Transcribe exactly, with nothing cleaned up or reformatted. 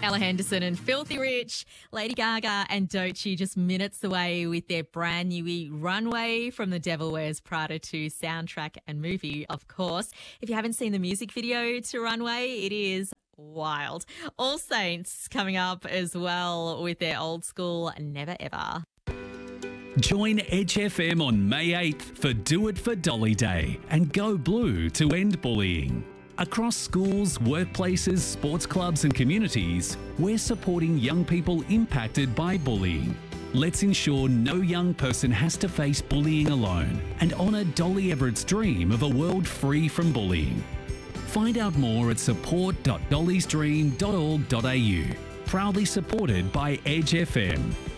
Ella Henderson and Filthy Rich, Lady Gaga and Doechii just minutes away with their brand new Runway from the Devil Wears Prada two soundtrack and movie, of course. If you haven't seen the music video to Runway, it is wild. All Saints coming up as well with their old school Never Ever. Join Edge F M on May eighth for Do It for Dolly Day and Go Blue to end bullying. Across schools, workplaces, sports clubs and communities, we're supporting young people impacted by bullying. Let's ensure no young person has to face bullying alone and honour Dolly Everett's dream of a world free from bullying. Find out more at support dot dollys dream dot org dot a u. Proudly supported by Edge F M.